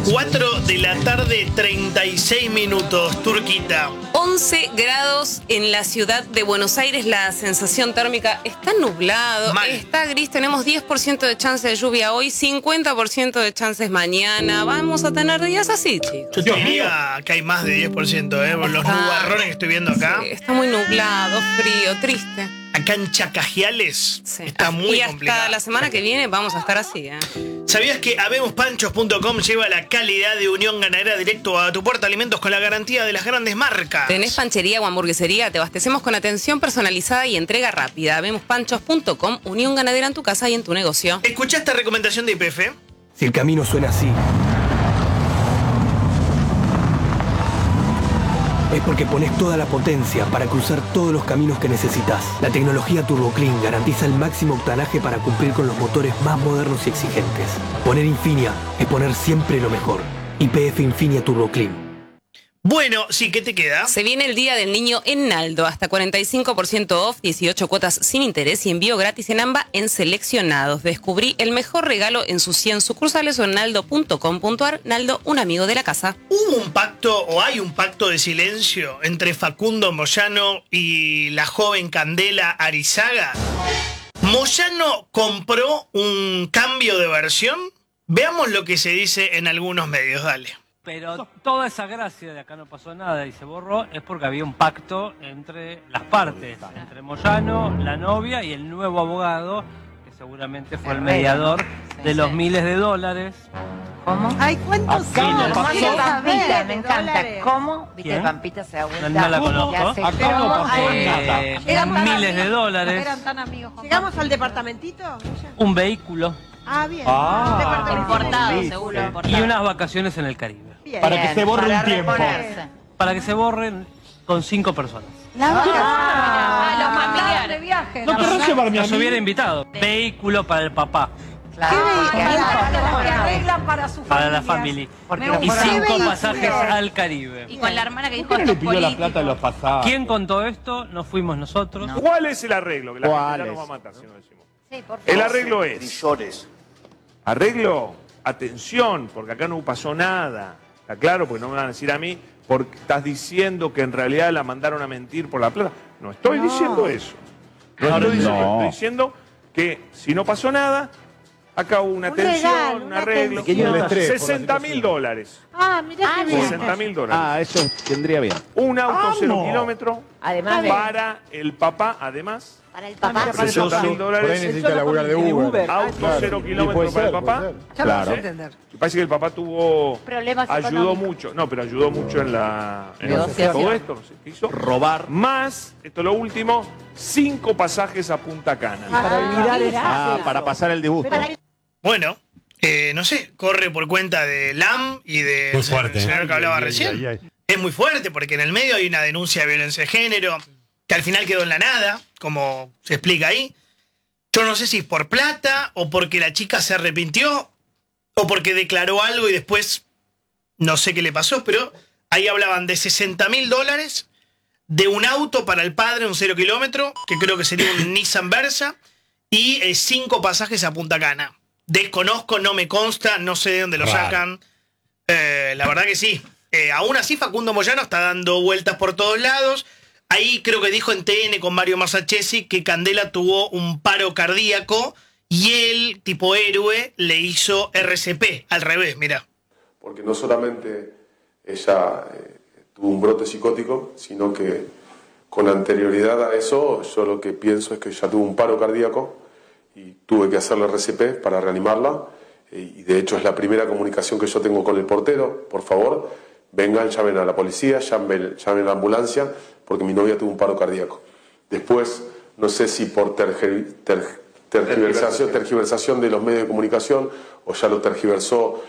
4 de la tarde, 36 minutos, Turquita. 11 grados en la ciudad de Buenos Aires, la sensación térmica está nublado, está gris, tenemos 10% de chance de lluvia hoy, 50% de chances mañana, vamos a tener días así, chicos. Yo te diría que hay más de 10%, por los nubarrones que estoy viendo acá. Sí, está muy nublado, frío, triste. Acá en Chacajiales está muy complicado. Y hasta la semana que viene vamos a estar así, ¿Sabías que habemospanchos.com lleva la calidad de Unión Ganadera directo a tu puerta? Alimentos con la garantía de las grandes marcas. ¿Tenés panchería o hamburguesería? Te abastecemos con atención personalizada y entrega rápida. habemospanchos.com, Unión Ganadera en tu casa y en tu negocio. ¿Escuchaste recomendación de IPF? Si el camino suena así, es porque pones toda la potencia para cruzar todos los caminos que necesitas. La tecnología Turbo Clean garantiza el máximo octanaje para cumplir con los motores más modernos y exigentes. Poner Infinia es poner siempre lo mejor. YPF Infinia Turbo Clean. Bueno, sí, ¿qué te queda? Se viene el Día del Niño en Naldo. Hasta 45% off, 18 cuotas sin interés y envío gratis en AMBA en seleccionados. Descubrí el mejor regalo en sus 100 sucursales o en naldo.com.ar. Naldo, un amigo de la casa. ¿Hubo un pacto o hay un pacto de silencio entre Facundo Moyano y la joven Candela Arizaga? ¿Moyano compró un cambio de versión? Veamos lo que se dice en algunos medios, dale. Pero toda esa gracia de acá no pasó nada y se borró es porque había un pacto entre las partes, entre Moyano, la novia y el nuevo abogado, que seguramente fue el mediador de los miles de dólares. ¿Cómo? Ay, ¿cuántos son? Pampita, me encanta. Dólares. ¿Cómo? Viste, ¿Quién? Pampita se da vuelta. No la conozco. Acá no pasó Eran tan miles de dólares. Eran tan amigos. ¿Llegamos al departamentito? Un vehículo Ah, bien. Importado, seguro. y unas vacaciones en el Caribe. Bien. Para que se borre un tiempo. reponerse. Para que se borren con 5 personas. Los familiares. familiares de viaje. ¿No querrás llevarme a Nos mí? hubiera invitado. Vehículo para el papá, Claro, porque Que arreglan para su para la familia. familia. Y gusta. 5 ¿Qué pasajes vehículo? al Caribe. Y con la hermana que dijo ¿Por qué no le estos pidió la políticos. plata de los pasados? ¿Quién contó esto? No fuimos nosotros. ¿Cuál es el arreglo? Que la ¿Cuál gente ya es? nos va a matar si no decimos. Sí, por favor. El arreglo es... Arreglo, atención, porque acá no pasó nada. ¿Está claro? Porque no me van a decir a mí, porque estás diciendo que en realidad la mandaron a mentir por la plata. No estoy diciendo eso. No estoy diciendo, estoy diciendo que si no pasó nada, acá hubo una atención, regalo, un una arreglo. atención. Pequeño estrés por la $60.000. Ah, mirá qué bien. $60.000. Ah, eso vendría bien. Un auto 0 ¡Vamos! kilómetro Además de... para el papá, además. Para el papá. $60.000. Por ahí necesita laburar de Uber. Auto Claro. 0 Y kilómetros puede para el ser, papá. puede ser. Ya Claro. vamos a entender. Me parece que el papá tuvo... Problemas ayudó económicos. mucho. No, pero ayudó mucho en la... En Negociación. todo esto, no sé qué hizo. Robar. Más, esto es lo último, 5 pasajes a Punta Cana. Para olvidar eso. Ah, para pasar el disgusto. Bueno, no sé, corre por cuenta de LAM y de Muy fuerte, señor que hablaba Ay, recién. ay, ay. Es muy fuerte porque en el medio hay una denuncia de violencia de género que al final quedó en la nada, como se explica ahí. Yo no sé si es por plata o porque la chica se arrepintió o porque declaró algo y después no sé qué le pasó, pero ahí hablaban de $60.000, de un auto para el padre, un 0 kilómetro, que creo que sería un Nissan Versa, y 5 pasajes a Punta Cana. Desconozco, no me consta, no sé de dónde lo Raro. sacan. La verdad que sí. Aún así, Facundo Moyano está dando vueltas por todos lados. Ahí creo que dijo en TN con Mario Masachesi que Candela tuvo un paro cardíaco y él, tipo héroe, le hizo RCP. Al revés, mira. Porque no solamente ella tuvo un brote psicótico, sino que con anterioridad a eso, yo lo que pienso es que ella tuvo un paro cardíaco y tuve que hacerle RCP para reanimarla. Y de hecho es la primera comunicación que yo tengo con el portero. Por favor, vengan, llamen a la policía, llamen a la ambulancia, porque mi novia tuvo un paro cardíaco. Después, no sé si por tergiversación de los medios de comunicación, o ya lo tergiversó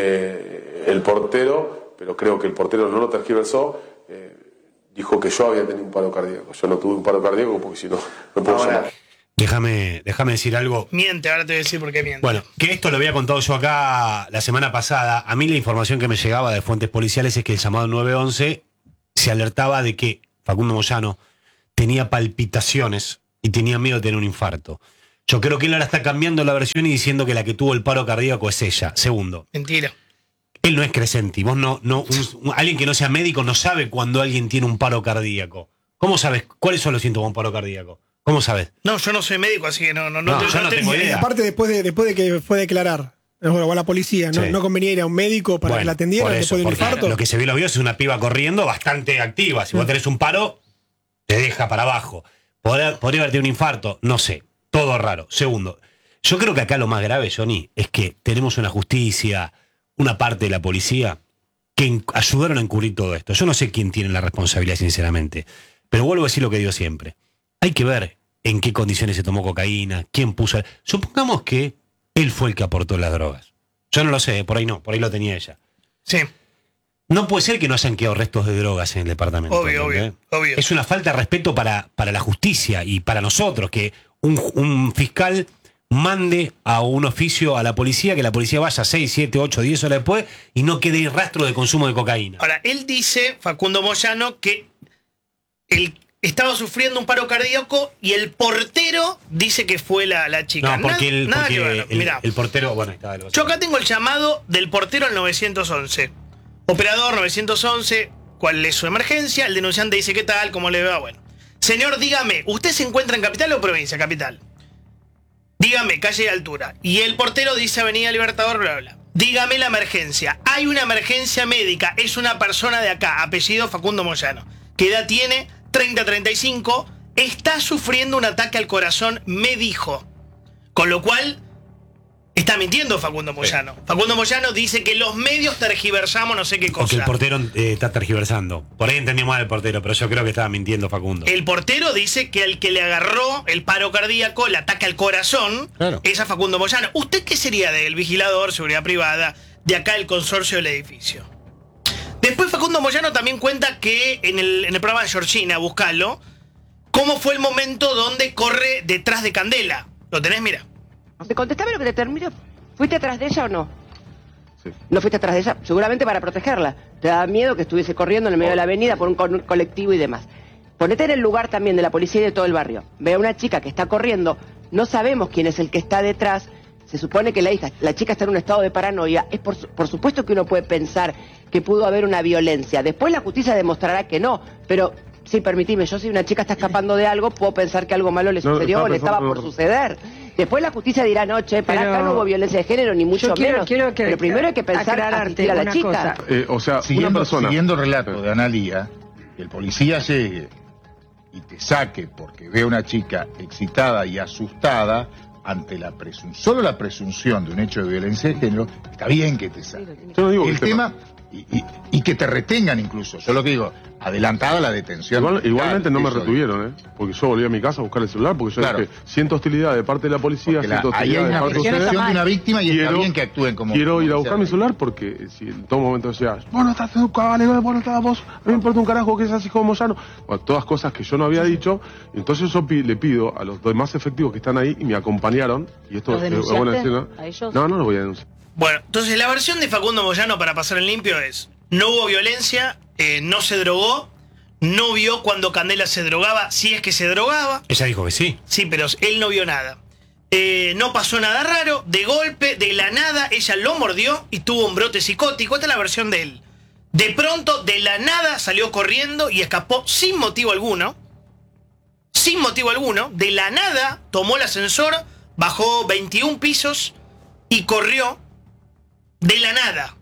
el portero, pero creo que el portero no lo tergiversó, dijo que yo había tenido un paro cardíaco. Yo no tuve un paro cardíaco porque si no, no puedo llamar. Déjame decir algo. Miente, ahora te voy a decir por qué miente. Bueno, que esto lo había contado yo acá la semana pasada. A mí la información que me llegaba de fuentes policiales es que el llamado 911 se alertaba de que Facundo Moyano tenía palpitaciones y tenía miedo de tener un infarto. Yo creo que él ahora está cambiando la versión y diciendo que la que tuvo el paro cardíaco es ella. Segundo, Mentira. Él no es Crescenti. Vos alguien que no sea médico no sabe cuando alguien tiene un paro cardíaco. ¿Cómo sabes? ¿Cuáles son los síntomas de un paro cardíaco? ¿Cómo sabes? No, yo no soy médico, así que yo no tengo idea. Aparte, después de que fue a declarar, o a la policía, no convenía ir a un médico para que la atendieran después de un infarto. Lo que se vio los videos es una piba corriendo bastante activa. Si vos tenés un paro, te deja para abajo. Podría haber tenido un infarto, no sé. Todo raro. Segundo, yo creo que acá lo más grave, Johnny, es que tenemos una justicia, una parte de la policía, que ayudaron a encubrir todo esto. Yo no sé quién tiene la responsabilidad, sinceramente. Pero vuelvo a decir lo que digo siempre. Hay que ver en qué condiciones se tomó cocaína, quién puso... Supongamos que él fue el que aportó las drogas. Yo no lo sé, por ahí no, por ahí lo tenía ella. Sí. No puede ser que no hayan quedado restos de drogas en el departamento. Obvio. Es una falta de respeto para la justicia y para nosotros, que un fiscal mande a un oficio a la policía, que la policía vaya 6, 7, 8, 10 horas después y no quede rastro de consumo de cocaína. Ahora, él dice, Facundo Moyano, que él estaba sufriendo un paro cardíaco y el portero dice que fue la chica. No, porque el portero... Bueno, está, yo acá tengo el llamado del portero al 911. Operador 911, ¿cuál es su emergencia? El denunciante dice, ¿qué tal? ¿Cómo le va? Bueno. Señor, dígame, ¿usted se encuentra en capital o provincia? Capital. Dígame, calle y altura. Y el portero dice Avenida Libertador, bla, bla. Dígame la emergencia. Hay una emergencia médica. Es una persona de acá, apellido Facundo Moyano. ¿Qué edad tiene? 30-35. Está sufriendo un ataque al corazón, me dijo. Con lo cual, está mintiendo Facundo Moyano. Facundo Moyano dice que los medios tergiversamos no sé qué cosa. Porque el portero está tergiversando. Por ahí entendí mal el portero, pero yo creo que estaba mintiendo Facundo. El portero dice que el que le agarró el paro cardíaco, el ataque al corazón, es a Facundo Moyano. ¿Usted qué sería del vigilador, seguridad privada, de acá el consorcio del edificio? Después Facundo Moyano también cuenta que en el programa de Georgina, buscalo, cómo fue el momento donde corre detrás de Candela. ¿Lo tenés? Mira. Contestame lo que te termino. ¿Fuiste atrás de ella o no? Sí. ¿No fuiste atrás de ella? Seguramente para protegerla. Te da miedo que estuviese corriendo en el medio de la avenida por un colectivo y demás. Ponete en el lugar también de la policía y de todo el barrio. Ve a una chica que está corriendo. No sabemos quién es el que está detrás. Se supone que la chica está en un estado de paranoia. Es por supuesto que uno puede pensar que pudo haber una violencia. Después la justicia demostrará que no. Pero, sí, permitime, yo si una chica está escapando de algo, puedo pensar que algo malo le sucedió o le estaba por suceder. Después la justicia dirá, no, para acá no hubo violencia de género, ni mucho menos. Pero primero hay que pensar asistir a la chica. O sea, siguiendo el relato de Analía, que el policía llegue y te saque porque ve a una chica excitada y asustada ante la solo la presunción de un hecho de violencia de género, está bien que te saque. Yo no digo el tema y que te retengan incluso. Yo lo que digo, adelantada la detención. Igualmente no me retuvieron, porque yo volví a mi casa a buscar el celular, porque yo dije, siento hostilidad de parte de la policía, siento hostilidad de parte de ustedes. De una víctima y está bien que actúen como... Quiero ir a buscar mi celular porque si en todo momento decía, vos no estás haciendo cabal, vos no estás vos, a mí me importa un carajo que seas hijo de Moyano. Bueno, todas cosas que yo no había dicho, entonces yo le pido a los demás efectivos que están ahí y me acompañaron, y esto es buena escena. No lo voy a denunciar. Bueno, entonces la versión de Facundo Moyano para pasar en limpio es: no hubo violencia, no se drogó, no vio cuando Candela se drogaba, si es que se drogaba. Ella dijo que sí. Sí, pero él no vio nada. No pasó nada raro, de golpe, de la nada, ella lo mordió y tuvo un brote psicótico. Esta es la versión de él. De pronto, de la nada, salió corriendo y escapó sin motivo alguno. Sin motivo alguno. De la nada, tomó el ascensor, bajó 21 pisos y corrió. De la nada.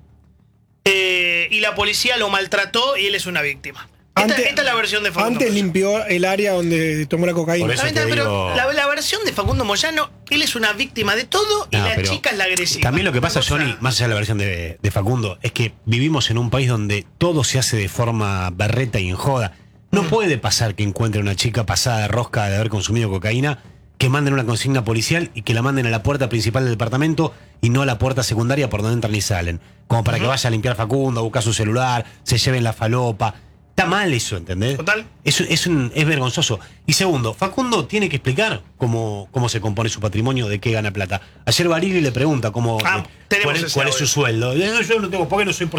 Y la policía lo maltrató y él es una víctima. Esta es la versión de Facundo Moyano. Limpió el área donde tomó la cocaína. Pero la versión de Facundo Moyano, él es una víctima de todo y la chica es la agresiva. También lo que pasa, Johnny, más allá de la versión de Facundo, es que vivimos en un país donde todo se hace de forma berreta y en joda. No puede pasar que encuentre una chica pasada de rosca de haber consumido cocaína, que manden una consigna policial y que la manden a la puerta principal del departamento y no a la puerta secundaria por donde entran y salen. Como para que vaya a limpiar Facundo, a buscar su celular, se lleven la falopa. Está mal eso, ¿entendés? Total. Es vergonzoso. Y segundo, Facundo tiene que explicar cómo se compone su patrimonio, de qué gana plata. Ayer Barili le pregunta cuál es su sueldo. Yo no tengo, porque no soy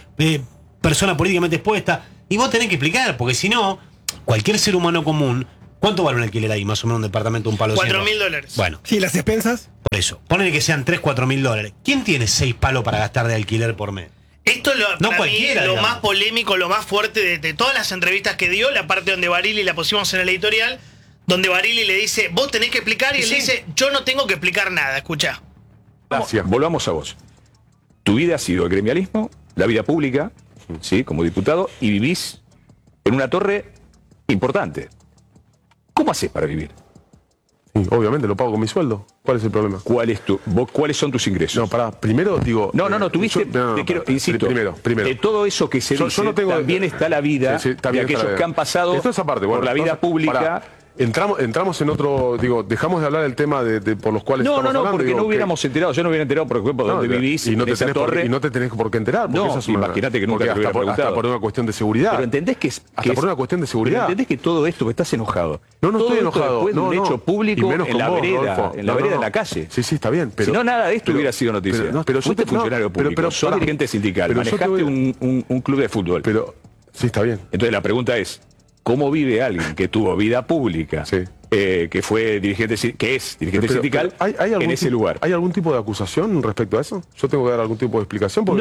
persona políticamente expuesta. Y vos tenés que explicar, porque si no, cualquier ser humano común ¿Cuánto vale un alquiler ahí, más o menos un departamento, un palo de $4.000. Bueno. Sí, las expensas. Por eso. Ponele que sean 3, $4.000. ¿Quién tiene 6 palos para gastar de alquiler por mes? Esto es No para cualquiera, mí, lo digamos. más polémico, lo más fuerte de todas las entrevistas que dio, la parte donde Barili la pusimos en el editorial, donde Barili le dice, vos tenés que explicar, y él dice, yo no tengo que explicar nada, escuchá. Gracias. Volvamos a vos. Tu vida ha sido el gremialismo, la vida pública, ¿sí? Como diputado, y vivís en una torre importante. ¿Cómo haces para vivir? Sí, obviamente lo pago con mi sueldo. ¿Cuál es el problema? ¿Cuáles son tus ingresos? No, pará, primero digo... tuviste, insisto, primero. De todo eso que se dice, yo no tengo, también está la vida de aquellos que han pasado por la vida pública. Pará. Entramos en otro, dejamos de hablar del tema por los cuales estamos hablando. Porque no hubiéramos enterado, yo no hubiera enterado por dónde vivís y no en esa torre. Y no te tenés por qué enterar. No, imagínate que nunca te hubiera preguntado. Hasta por una cuestión de seguridad. Pero entendés que por una cuestión de seguridad. Pero entendés que todo esto, que estás enojado. No estoy enojado. Después de un hecho público en la vereda, de la calle. Sí, está bien. Si no, nada de esto hubiera sido noticia. Pero fuiste funcionario público, sos dirigente sindical, manejaste un club de fútbol. Pero, sí, está bien. Entonces la pregunta es, ¿cómo vive alguien que tuvo vida pública, que fue dirigente, que es dirigente sindical, en ese lugar? ¿Hay algún tipo de acusación respecto a eso? Yo tengo que dar algún tipo de explicación. Porque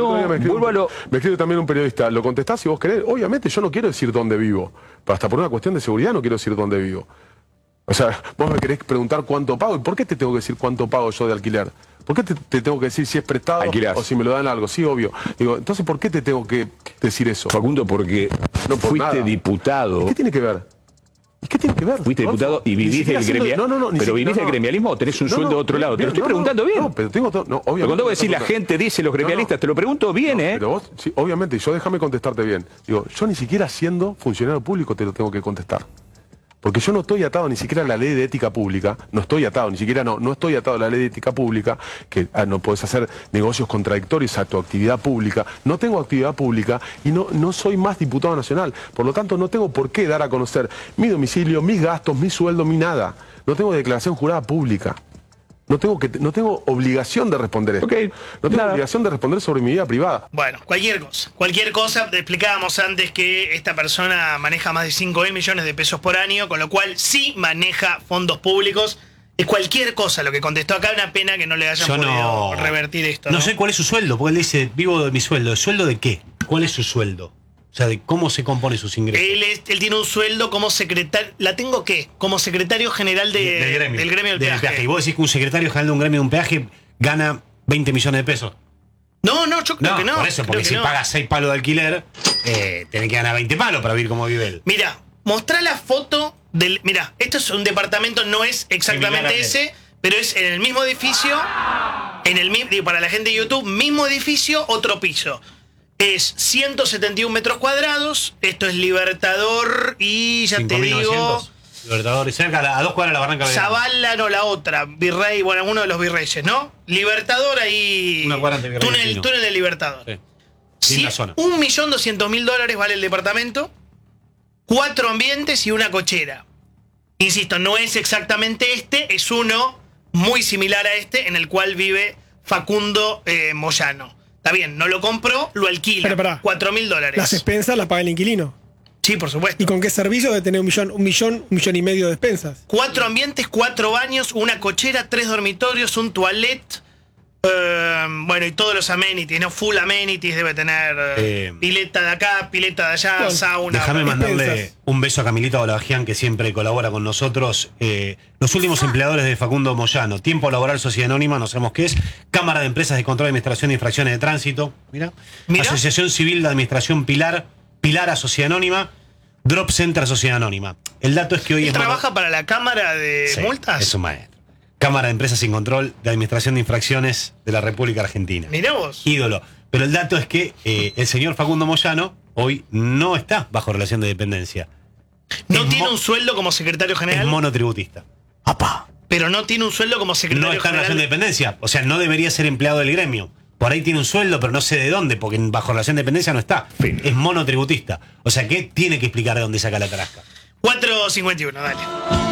me escribe también un periodista. ¿Lo contestás si vos querés? Obviamente yo no quiero decir dónde vivo. Pero hasta por una cuestión de seguridad no quiero decir dónde vivo. O sea, vos me querés preguntar cuánto pago. ¿Y por qué te tengo que decir cuánto pago yo de alquiler? ¿Por qué te tengo que decir si es prestado o si me lo dan algo? Sí, obvio. Digo, entonces, ¿por qué te tengo que decir eso? Facundo, porque no fuiste diputado. ¿Qué tiene que ver? ¿Y qué tiene que ver? Fuiste diputado y vivís del gremialismo. ¿Pero vivís del gremialismo o tenés un sueldo de otro lado? Te lo estoy preguntando bien. No, pero tengo todo. No, obviamente. Pero cuando vos decís la gente dice, los gremialistas, te lo pregunto bien, Pero vos, sí, obviamente, yo déjame contestarte bien. Digo, yo ni siquiera siendo funcionario público te lo tengo que contestar. Porque yo no estoy atado ni siquiera a la ley de ética pública, no estoy atado, ni siquiera no estoy atado a la ley de ética pública, que no podés hacer negocios contradictorios a tu actividad pública. No tengo actividad pública y no soy más diputado nacional. Por lo tanto, no tengo por qué dar a conocer mi domicilio, mis gastos, mi sueldo, mi nada. No tengo declaración jurada pública. No tengo obligación de responder esto. No tengo obligación de responder sobre mi vida privada. Bueno, cualquier cosa. Explicábamos antes que esta persona maneja más de 5.000 millones de pesos por año, con lo cual sí maneja fondos públicos. Es cualquier cosa lo que contestó acá. Una pena que no le hayan podido revertir esto. No sé cuál es su sueldo, porque él dice, vivo de mi sueldo. ¿El sueldo de qué? ¿Cuál es su sueldo? O sea, de cómo se compone sus ingresos. Él tiene un sueldo como secretario. ¿La tengo qué? Como secretario general del gremio del peaje. Y vos decís que un secretario general de un gremio de un peaje gana 20 millones de pesos. No, yo creo que no. Por eso, porque si paga 6 palos de alquiler, tenés que ganar 20 palos para vivir como vive él. Mira, mostrá la foto del. Mira, esto es un departamento, no es exactamente ese, pero es en el mismo edificio. Para la gente de YouTube, mismo edificio, otro piso. Es 171 metros cuadrados. Esto es Libertador y ya te digo. Libertador, cerca a 2 cuadras de la Barranca. Zavala, no, la otra. Virrey, bueno, uno de los virreyes, ¿no? Libertador ahí. Una cuadra de Virrey. Túnel de Libertador. Sí. La zona. $1.200.000 vale el departamento. 4 ambientes y una cochera. Insisto, no es exactamente este, es uno muy similar a este en el cual vive Facundo Moyano. Está bien, no lo compró, lo alquila. $4.000. Las expensas las paga el inquilino. Sí, por supuesto. ¿Y con qué servicio de tener un millón y medio de expensas? 4 ambientes, 4 baños, una cochera, 3 dormitorios, un toilet. Bueno, y todos los amenities, ¿no? Full amenities, debe tener pileta de acá, pileta de allá, sauna. Déjame mandarle un beso a Camilita Olabajian, que siempre colabora con nosotros. Los últimos empleadores de Facundo Moyano. Tiempo Laboral Sociedad Anónima, no sabemos qué es. Cámara de Empresas de Control de Administración de Infracciones de Tránsito. Mira. Asociación Civil de Administración Pilar a Sociedad Anónima. Drop Center Sociedad Anónima. El dato es que hoy ¿Trabaja para la Cámara de Multas? Es un maestro. Cámara de Empresas sin Control de Administración de Infracciones de la República Argentina. Mirá vos. Ídolo. Pero el dato es que el señor Facundo Moyano hoy no está bajo relación de dependencia. ¿No tiene un sueldo como secretario general? Es monotributista. ¡Apá! Pero no tiene un sueldo como secretario general. No está en relación de dependencia. O sea, no debería ser empleado del gremio. Por ahí tiene un sueldo, pero no sé de dónde, porque bajo relación de dependencia no está. Es monotributista. O sea, ¿qué tiene que explicar de dónde saca la tarasca? 4.51, dale.